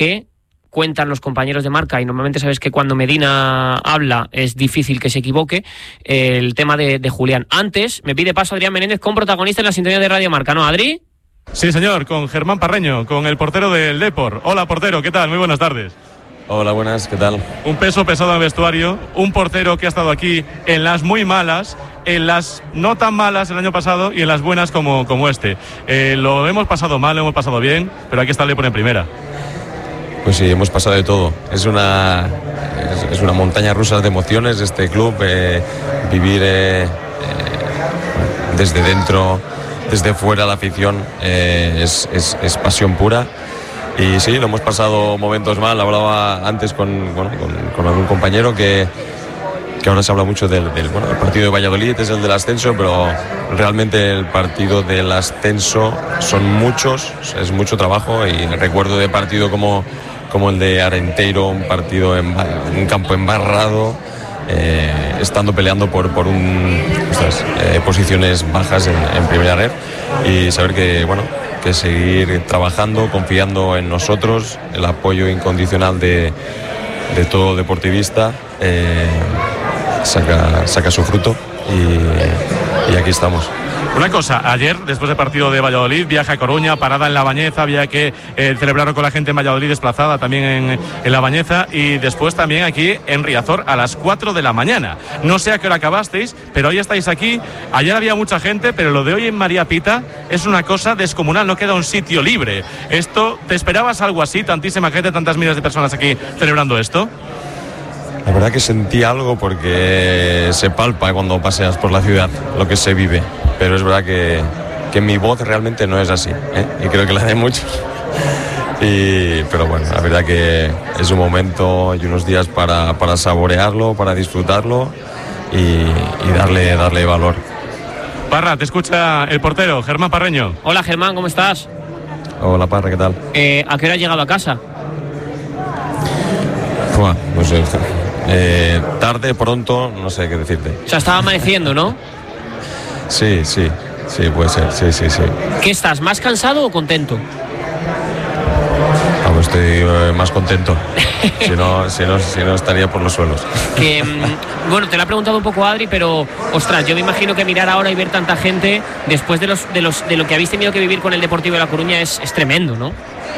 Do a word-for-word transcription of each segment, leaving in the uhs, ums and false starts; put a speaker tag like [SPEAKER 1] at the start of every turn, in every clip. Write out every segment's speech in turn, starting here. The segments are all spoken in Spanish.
[SPEAKER 1] que cuentan los compañeros de Marca, y normalmente sabes que cuando Medina habla es difícil que se equivoque, el tema de, de Julián. Antes me pide paso Adrián Menéndez con protagonista en la sintonía de Radio Marca, ¿no, Adri?
[SPEAKER 2] Sí, señor, con Germán Parreño, con el portero del Depor. Hola, portero, ¿qué tal? Muy buenas tardes.
[SPEAKER 3] Hola, buenas, ¿qué tal?
[SPEAKER 2] Un peso pesado en el vestuario, un portero que ha estado aquí en las muy malas, en las no tan malas el año pasado y en las buenas como, como este. Eh, lo hemos pasado mal, lo hemos pasado bien, pero aquí está el Depor en primera.
[SPEAKER 3] Pues sí, hemos pasado de todo. Es una, es, es una montaña rusa de emociones este club. Eh, vivir eh, eh, desde dentro, desde fuera la afición, eh, es, es, es pasión pura. Y sí, lo hemos pasado momentos mal. Hablaba antes con, bueno, con, con algún compañero que, que ahora se habla mucho del, del bueno, el partido de Valladolid, es el del ascenso, pero realmente el partido del ascenso son muchos, es mucho trabajo. Y recuerdo de partido como... como el de Arenteiro, un partido en un campo embarrado, eh, estando peleando por, por un, ostras, eh, posiciones bajas en, en primera red, y saber que, bueno, que seguir trabajando, confiando en nosotros, el apoyo incondicional de, de todo deportivista, eh, saca, saca su fruto, y, y aquí estamos.
[SPEAKER 2] Una cosa, ayer, después del partido de Valladolid, viaje a Coruña, parada en La Bañeza, había que eh, celebrarlo con la gente en Valladolid, desplazada también en, en La Bañeza, y después también aquí en Riazor a las cuatro de la mañana. No sé a qué hora acabasteis, pero hoy estáis aquí. Ayer había mucha gente, pero lo de hoy en María Pita es una cosa descomunal, no queda un sitio libre. Esto, ¿te esperabas algo así, tantísima gente, tantas miles de personas aquí celebrando esto?
[SPEAKER 3] La verdad que sentí algo porque se palpa cuando paseas por la ciudad lo que se vive, pero es verdad que, que mi voz realmente no es así, ¿eh? Y creo que la de muchos. Y, pero bueno, la verdad que es un momento y unos días para, para saborearlo, para disfrutarlo y, y darle, darle valor.
[SPEAKER 2] Parra, te escucha el portero, Germán Parreño.
[SPEAKER 1] Hola, Germán, ¿cómo estás?
[SPEAKER 3] Hola, Parra, ¿qué tal?
[SPEAKER 1] Eh, ¿A qué hora has llegado a casa?
[SPEAKER 3] Buah, no sé. Eh, tarde, pronto, no sé qué decirte.
[SPEAKER 1] O sea, estaba amaneciendo, ¿no?
[SPEAKER 3] Sí, sí, sí, puede ser, sí, sí, sí.
[SPEAKER 1] ¿Qué estás, más cansado o contento?
[SPEAKER 3] Vamos, estoy eh, más contento. si, no, si, no, si no, estaría por los suelos.
[SPEAKER 1] Que, bueno, te lo ha preguntado un poco Adri, pero, ostras, yo me imagino que mirar ahora y ver tanta gente, después de, los, de, los, de lo que habéis tenido que vivir con el Deportivo de La Coruña, es, es tremendo, ¿no?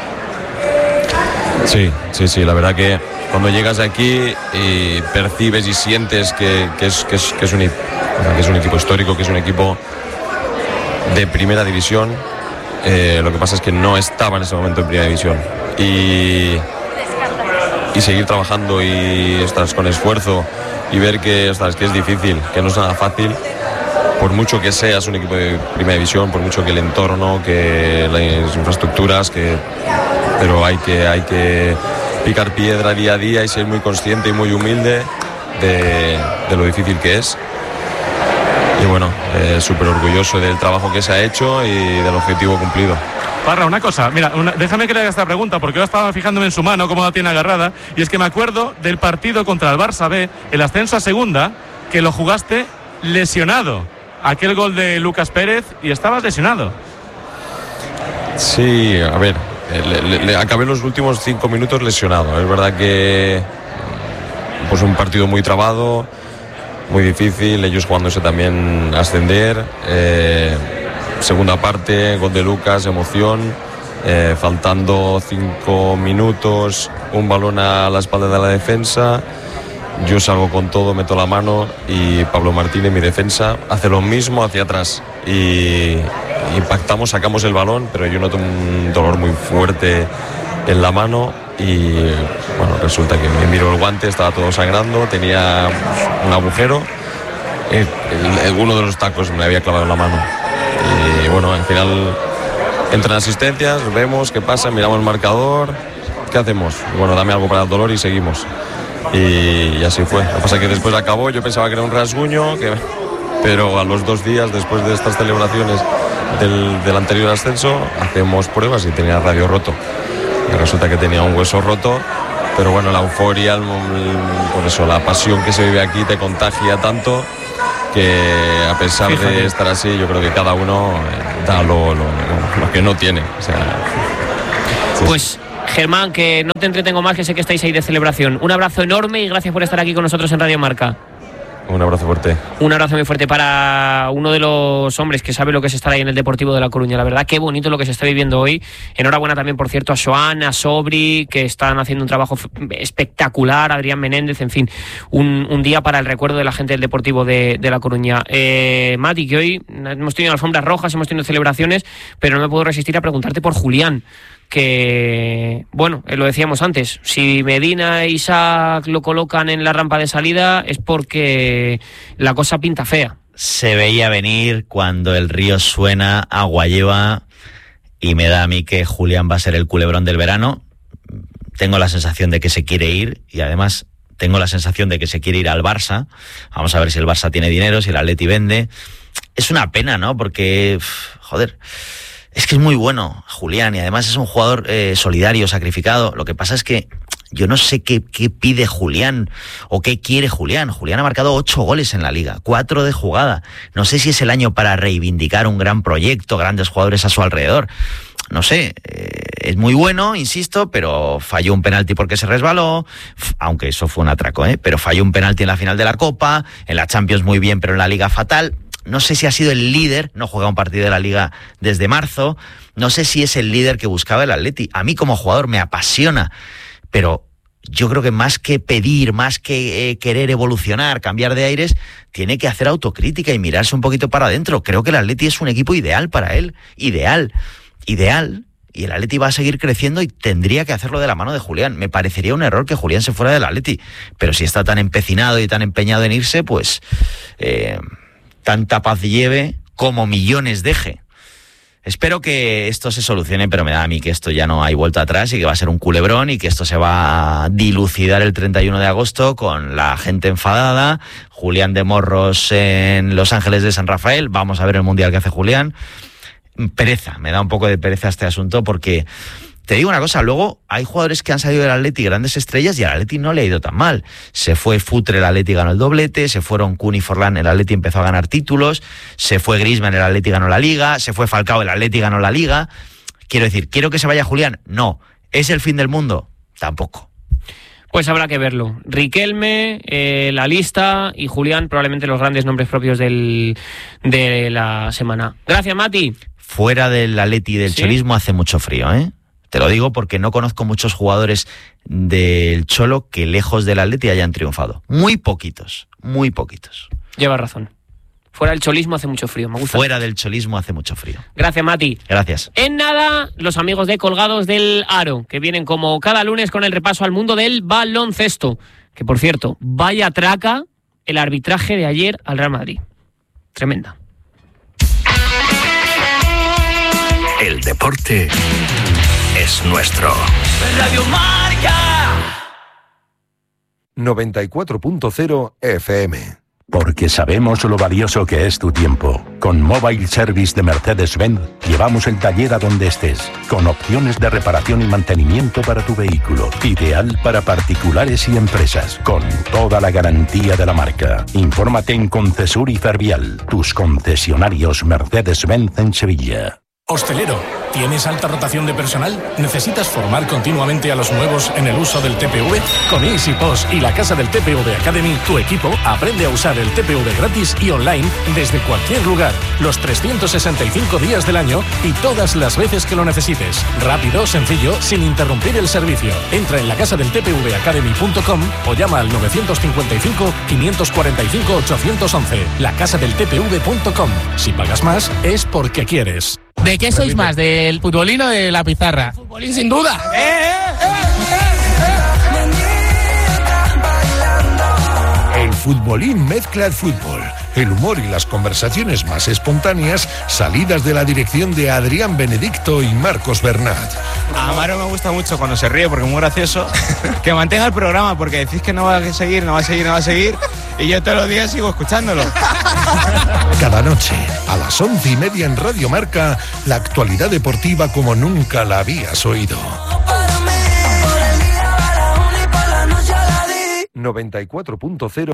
[SPEAKER 3] Sí, sí, sí, la verdad que cuando llegas aquí y percibes y sientes que, que, es, que, es, que, es un, que es un equipo histórico, que es un equipo de primera división, eh, lo que pasa es que no estaba en ese momento en primera división. Y, y seguir trabajando y estás con esfuerzo y ver que, estás, que es difícil, que no es nada fácil, por mucho que seas un equipo de primera división, por mucho que el entorno, que las infraestructuras, que, pero hay que, hay que picar piedra día a día y ser muy consciente y muy humilde de, de lo difícil que es. Y bueno, eh, súper orgulloso del trabajo que se ha hecho y del objetivo cumplido.
[SPEAKER 2] Parra, una cosa, mira, una, déjame que le haga esta pregunta porque yo estaba fijándome en su mano, cómo la tiene agarrada, y es que me acuerdo del partido contra el Barça B, el ascenso a segunda, que lo jugaste lesionado. Aquel gol de Lucas Pérez y estabas lesionado.
[SPEAKER 3] Sí, a ver, le, le, le acabé los últimos cinco minutos lesionado. Es verdad que pues un partido muy trabado, muy difícil, ellos jugándose también a ascender. Eh, segunda parte, gol de Lucas, emoción, eh, faltando cinco minutos, un balón a la espalda de la defensa. Yo salgo con todo, meto la mano y Pablo Martínez, mi defensa, hace lo mismo hacia atrás y impactamos, sacamos el balón, pero yo noto un dolor muy fuerte en la mano y bueno, resulta que me miro el guante, estaba todo sangrando, tenía un agujero, el, el, uno de los tacos me había clavado en la mano y bueno, al final entran asistencias, vemos qué pasa, miramos el marcador, ¿qué hacemos? Bueno, dame algo para el dolor y seguimos. Y, y así fue. Lo que pasa es que después acabó, yo pensaba que era un rasguño, que, pero a los dos días después de estas celebraciones del, del anterior ascenso hacemos pruebas y tenía radio roto. Y resulta que tenía un hueso roto, pero bueno, la euforia, el, el, por eso la pasión que se vive aquí te contagia tanto que a pesar Fíjate. de estar así, yo creo que cada uno da lo, lo, lo, lo que no tiene. O sea,
[SPEAKER 1] pues Germán, que no te entretengo más, que sé que estáis ahí de celebración. Un abrazo enorme y gracias por estar aquí con nosotros en Radio Marca.
[SPEAKER 3] Un abrazo fuerte.
[SPEAKER 1] Un abrazo muy fuerte para uno de los hombres que sabe lo que es estar ahí en el Deportivo de La Coruña. La verdad, qué bonito lo que se está viviendo hoy. Enhorabuena también, por cierto, a Xoán, a Sobri, que están haciendo un trabajo espectacular, a Adrián Menéndez, en fin, un, un día para el recuerdo de la gente del Deportivo de, de La Coruña. Eh, Mati, que hoy hemos tenido alfombras rojas, hemos tenido celebraciones, pero no me puedo resistir a preguntarte por Julián. Que, bueno, lo decíamos antes, si Medina e Isaac lo colocan en la rampa de salida es porque la cosa pinta fea.
[SPEAKER 4] Se veía venir cuando el río suena, agua lleva, y me da a mí que Julián va a ser el culebrón del verano. Tengo la sensación de que se quiere ir y además tengo la sensación de que se quiere ir al Barça. Vamos a ver si el Barça tiene dinero, si el Atleti vende. Es una pena, ¿no? Porque, joder... Es que es muy bueno, Julián, y además es un jugador eh, solidario, sacrificado. Lo que pasa es que yo no sé qué, qué pide Julián o qué quiere Julián. Julián ha marcado ocho goles en la Liga, cuatro de jugada. No sé si es el año para reivindicar un gran proyecto, grandes jugadores a su alrededor. No sé, eh, es muy bueno, insisto, pero falló un penalti porque se resbaló, aunque eso fue un atraco, ¿eh? Pero falló un penalti en la final de la Copa, en la Champions muy bien, pero en la Liga fatal. No sé si ha sido el líder, no juega un partido de la Liga desde marzo, no sé si es el líder que buscaba el Atleti. A mí como jugador me apasiona, pero yo creo que más que pedir, más que eh, querer evolucionar, cambiar de aires, tiene que hacer autocrítica y mirarse un poquito para adentro. Creo que el Atleti es un equipo ideal para él, ideal, ideal. Y el Atleti va a seguir creciendo y tendría que hacerlo de la mano de Julián. Me parecería un error que Julián se fuera del Atleti, pero si está tan empecinado y tan empeñado en irse, pues... Eh, tanta paz lleve como millones deje. Espero que esto se solucione, pero me da a mí que esto ya no hay vuelta atrás y que va a ser un culebrón y que esto se va a dilucidar el treinta y uno de agosto con la gente enfadada, Julián de Morros en Los Ángeles de San Rafael. Vamos a ver el mundial que hace Julián. Pereza, me da un poco de pereza este asunto porque... Te digo una cosa, luego hay jugadores que han salido del Atleti, grandes estrellas, y al Atleti no le ha ido tan mal. Se fue Futre, el Atleti ganó el doblete, se fueron Kun y Forlán, el Atleti empezó a ganar títulos, se fue Griezmann, el Atleti ganó la Liga, se fue Falcao, el Atleti ganó la Liga. Quiero decir, ¿quiero que se vaya Julián? No. ¿Es el fin del mundo? Tampoco.
[SPEAKER 1] Pues habrá que verlo. Riquelme, eh, la lista y Julián, probablemente los grandes nombres propios del, de la semana. Gracias, Mati.
[SPEAKER 4] Fuera del Atleti y del ¿Sí? cholismo hace mucho frío, ¿eh? Te lo digo porque no conozco muchos jugadores del Cholo que lejos del Atleti hayan triunfado. Muy poquitos, muy poquitos.
[SPEAKER 1] Llevas razón. Fuera del cholismo hace mucho frío, me gusta.
[SPEAKER 4] Fuera del cholismo hace mucho frío.
[SPEAKER 1] Gracias, Mati.
[SPEAKER 4] Gracias.
[SPEAKER 1] En nada, los amigos de Colgados del Aro, que vienen como cada lunes con el repaso al mundo del baloncesto. Que, por cierto, vaya traca el arbitraje de ayer al Real Madrid. Tremenda.
[SPEAKER 5] El deporte es nuestro.
[SPEAKER 6] Radio Marca
[SPEAKER 7] noventa y cuatro punto cero F M.
[SPEAKER 5] Porque sabemos lo valioso que es tu tiempo. Con Mobile Service de Mercedes-Benz llevamos el taller a donde estés, con opciones de reparación y mantenimiento para tu vehículo, ideal para particulares y empresas, con toda la garantía de la marca. Infórmate en Concesur y Fervial, tus concesionarios Mercedes-Benz en Sevilla.
[SPEAKER 8] Hostelero, ¿tienes alta rotación de personal? ¿Necesitas formar continuamente a los nuevos en el uso del T P V? Con EasyPost y la Casa del T P V Academy, tu equipo aprende a usar el T P V gratis y online desde cualquier lugar, los trescientos sesenta y cinco días del año y todas las veces que lo necesites. Rápido, sencillo, sin interrumpir el servicio. Entra en la casa del T P V academy punto com o llama al nueve cinco cinco, cinco cuatro cinco, ocho uno uno. la casa del T P V punto com. Si pagas más, es porque quieres.
[SPEAKER 9] ¿De qué sois más? ¿Del futbolín o de la pizarra?
[SPEAKER 6] Futbolín sin duda. ¡Eh, eh,
[SPEAKER 7] eh, eh! El futbolín mezcla el fútbol, el humor y las conversaciones más espontáneas salidas de la dirección de Adrián Benedicto y Marcos Bernat.
[SPEAKER 10] A Amaro me gusta mucho cuando se ríe porque es muy gracioso. Que mantenga el programa porque decís que no va a seguir, no va a seguir, no va a seguir y yo todos los días sigo escuchándolo.
[SPEAKER 7] Cada noche, a las once y media en Radio Marca, la actualidad deportiva como nunca la habías oído. noventa y cuatro punto cero